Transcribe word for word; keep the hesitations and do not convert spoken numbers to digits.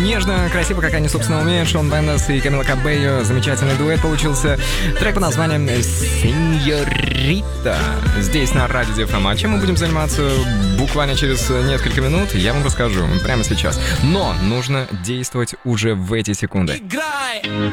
Нежно, красиво, как они, собственно, умеют. Шон Мендес и Камила Кабелло. Замечательный дуэт получился. Трек под названием «Сеньорита». Здесь на Радио ди эф эм. А чем мы будем заниматься буквально через несколько минут, я вам расскажу прямо сейчас. Но нужно действовать уже в эти секунды.